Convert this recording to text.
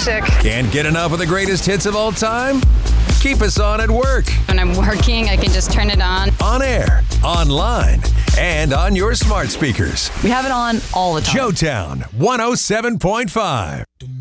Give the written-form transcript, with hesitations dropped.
music. Can't get enough of the greatest hits of all time? Keep us on at work. When I'm working, I can just turn it on air, online, and on your smart speakers. We have it on all the time. Joetown 107.5.